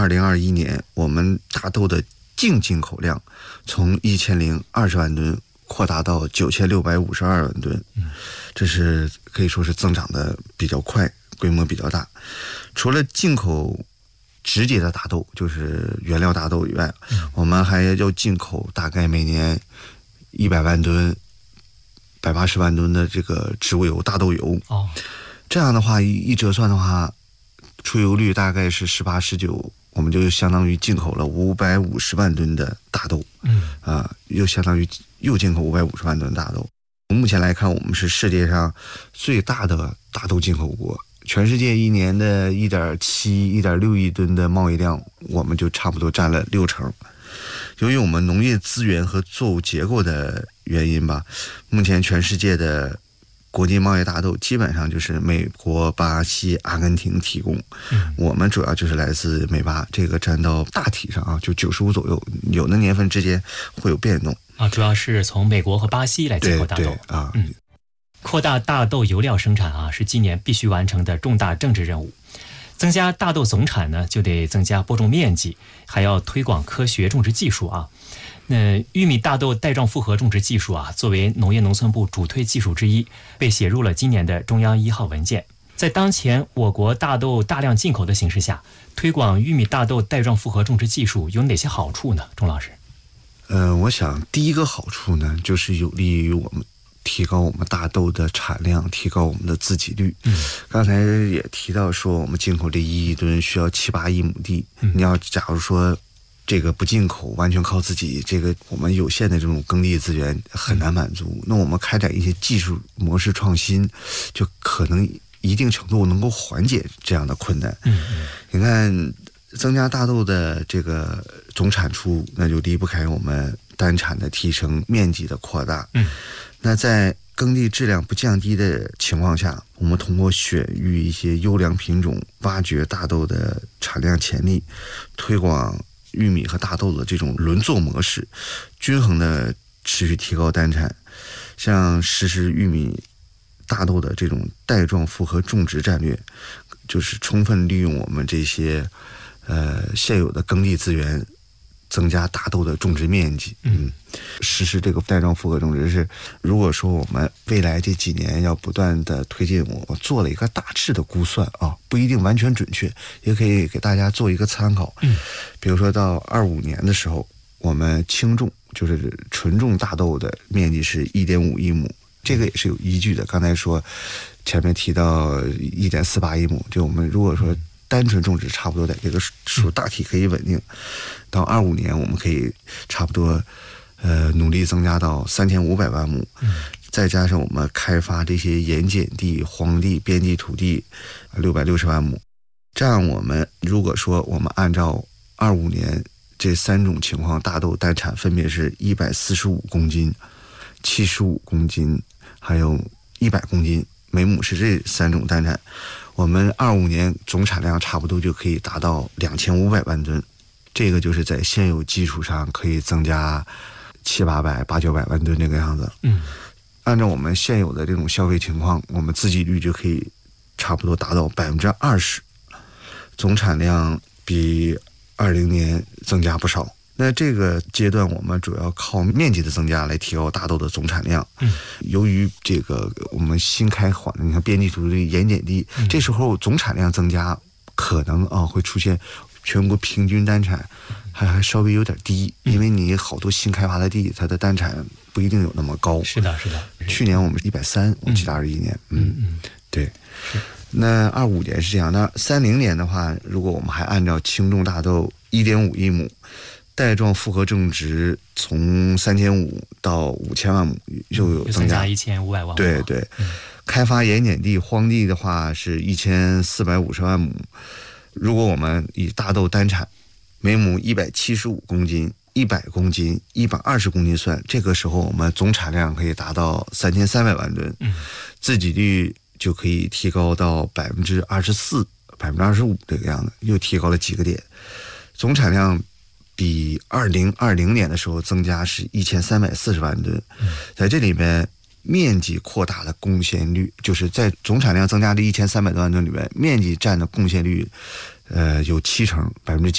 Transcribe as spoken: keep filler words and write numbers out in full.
二零二一年我们大豆的净进口量从一千零二十万吨扩大到九千六百五十二万吨，这是可以说是增长的比较快，规模比较大。除了进口直接的大豆，就是原料大豆以外，我们还要进口大概每年一百万吨、百八十万吨的这个植物油、大豆油。 哦，这样的话一折算的话，出油率大概是十八、十九，我们就相当于进口了五百五十万吨的大豆。嗯，啊、呃，又相当于又进口五百五十万吨大豆。目前来看，我们是世界上最大的大豆进口国。全世界一年的 一点七、一点六亿吨的贸易量，我们就差不多占了六成。由于我们农业资源和作物结构的原因吧，目前全世界的国际贸易大豆基本上就是美国、巴西、阿根廷提供，嗯、我们主要就是来自美巴，这个占到大体上啊就九十五左右，有的年份之间会有变动啊，主要是从美国和巴西来进口大豆。 对对啊， 嗯。扩大大豆油料生产啊，是今年必须完成的重大政治任务。增加大豆总产呢，就得增加播种面积，还要推广科学种植技术啊。那玉米大豆带状复合种植技术啊，作为农业农村部主推技术之一，被写入了今年的中央一号文件。在当前我国大豆大量进口的形势下，推广玉米大豆带状复合种植技术有哪些好处呢？钟老师？ 呃，我想第一个好处呢，就是有利于我们提高我们大豆的产量，提高我们的自给率。嗯，刚才也提到说，我们进口这一亿吨需要七八亿亩地。嗯，你要假如说这个不进口，完全靠自己，这个我们有限的这种耕地资源很难满足。嗯、那我们开展一些技术模式创新，就可能一定程度能够缓解这样的困难。嗯嗯，你看，增加大豆的这个总产出，那就离不开我们单产的提升、面积的扩大。嗯。那在耕地质量不降低的情况下，我们通过选育一些优良品种，挖掘大豆的产量潜力，推广玉米和大豆的这种轮作模式，均衡的持续提高单产。像实施玉米、大豆的这种带状复合种植战略，就是充分利用我们这些呃现有的耕地资源，增加大豆的种植面积。嗯，实施这个带状复合种植是，如果说我们未来这几年要不断的推进，我做了一个大致的估算啊，不一定完全准确，也可以给大家做一个参考。嗯，比如说到二五年的时候，我们轻种就是纯种大豆的面积是一点五亿亩，这个也是有依据的。刚才说前面提到一点四八亿亩，就我们如果说单纯种植差不多的这个数大体可以稳定，到二五年我们可以差不多呃努力增加到三千五百万亩，再加上我们开发这些盐碱地、荒地、边地土地六百六十万亩，这样我们如果说我们按照二五年这三种情况，大豆单产分别是一百四十五公斤、七十五公斤，还有一百公斤，每亩是这三种单产。我们二五年总产量差不多就可以达到两千五百万吨，这个就是在现有基础上可以增加七八百、八九百万吨这个样子。嗯，按照我们现有的这种消费情况，我们自给率就可以差不多达到百分之二十，总产量比二零年增加不少。那这个阶段我们主要靠面积的增加来提高大豆的总产量。嗯，由于这个我们新开荒，你看边地土地、盐碱地，嗯、这时候总产量增加，可能啊会出现全国平均单产还还稍微有点低，嗯、因为你好多新开发的地，它的单产不一定有那么高。 是的，是的。 去年我们一百三，我记得二一年，嗯嗯，对。那二五年是这样，那三零年的话，如果我们还按照轻种大豆一点五亿亩。带状复合种植从三千五到五千万亩就有增加一千五百万亩。 对对，嗯、开发盐碱地、荒地的话是一千四百五十万亩。如果我们以大豆单产每亩一百七十五公斤、一百公斤、一百二十公斤算，这个时候我们总产量可以达到三千三百万吨，嗯、自给率就可以提高到百分之二十四、百分之二十五这个样子，又提高了几个点，总产量比二零二零年的时候增加是一千三百四十万吨，在这里面面积扩大的贡献率，就是在总产量增加的一千三百多万吨里面，面积占的贡献率，呃，有七成，百分之